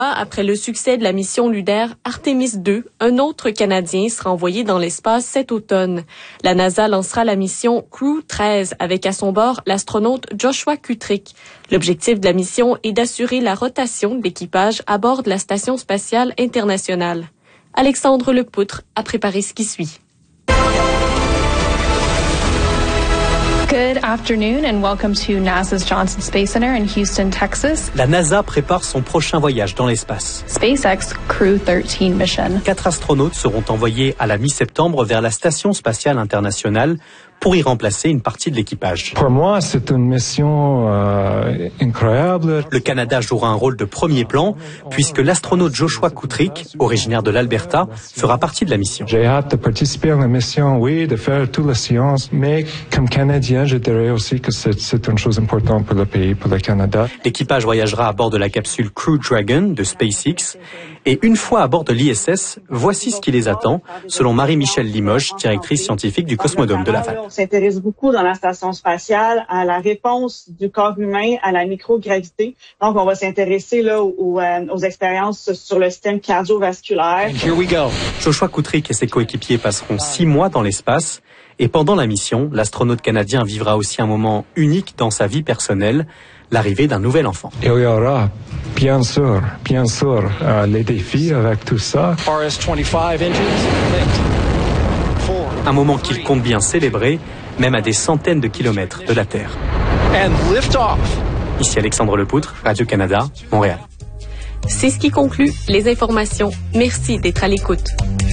Après le succès de la mission lunaire Artemis II, un autre Canadien sera envoyé dans l'espace cet automne. La NASA lancera la mission Crew 13 avec à son bord l'astronaute Joshua Kutrick. L'objectif de la mission est d'assurer la rotation de l'équipage à bord de la Station spatiale internationale. Alexandre Lepoutre a préparé ce qui suit. Good afternoon and welcome to NASA's Johnson Space Center in Houston, Texas. La NASA prépare son prochain voyage dans l'espace. SpaceX Crew 13 mission. 4 astronautes seront envoyés à la mi-septembre vers la Station spatiale internationale pour y remplacer une partie de l'équipage. Pour moi, c'est une mission incroyable. Le Canada jouera un rôle de premier plan puisque l'astronaute Joshua Kutrick, originaire de l'Alberta, fera partie de la mission. J'ai hâte de participer à la mission, oui, de faire toute la science, mais comme Canadien, je dirais aussi que c'est une chose importante pour le pays, pour le Canada. L'équipage voyagera à bord de la capsule Crew Dragon de SpaceX et une fois à bord de l'ISS, voici ce qui les attend, selon Marie-Michelle Limoges, directrice scientifique du Cosmodome de Laval. On s'intéresse beaucoup dans la station spatiale à la réponse du corps humain à la microgravité. Donc, on va s'intéresser là aux expériences sur le système cardiovasculaire. Here we go. Joshua Kutrick et ses coéquipiers passeront 6 mois dans l'espace et pendant la mission, l'astronaute canadien vivra aussi un moment unique dans sa vie personnelle, l'arrivée d'un nouvel enfant. Il y aura, bien sûr, les défis avec tout ça. Un moment qu'il compte bien célébrer, même à des centaines de kilomètres de la Terre. Ici Alexandre Lepoutre, Radio-Canada, Montréal. C'est ce qui conclut les informations. Merci d'être à l'écoute.